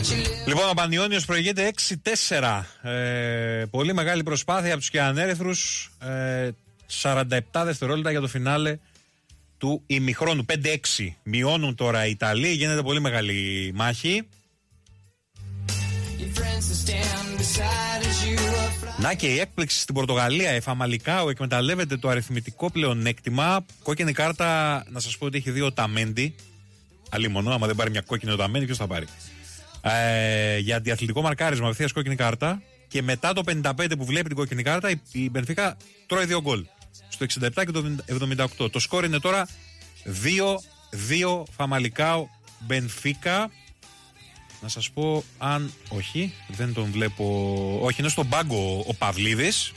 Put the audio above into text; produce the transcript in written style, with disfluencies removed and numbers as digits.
Λοιπόν, ο Πανιώνιος προηγείται 6-4. Πολύ μεγάλη προσπάθεια από τους κεανέρεθρους. 47 δευτερόλεπτα για το φινάλε του ημιχρόνου. 5-6. Μειώνουν τώρα οι Ιταλοί. Γίνεται πολύ μεγάλη μάχη. Να και η έκπληξη στην Πορτογαλία. Η Φαμαλικάου εκμεταλλεύεται το αριθμητικό πλεονέκτημα. Κόκκινη κάρτα, να σας πω ότι έχει δει ο Ταμέντι. Αλλήμονο, άμα δεν πάρει μια κόκκινη ο Ταμέντι, ποιος θα πάρει. Για αντιαθλητικό μαρκάρισμα, απευθείας κόκκινη κάρτα. Και μετά το 55 που βλέπει την κόκκινη κάρτα, η Μπενφίκα τρώει 2 γκολ. Στο 67 και το 78. Το σκόρ είναι τώρα 2-2 Φαμαλικάου Μπενφίκα. Να σας πω αν... Όχι, δεν τον βλέπω... Όχι, είναι στον πάγκο ο Παυλίδης.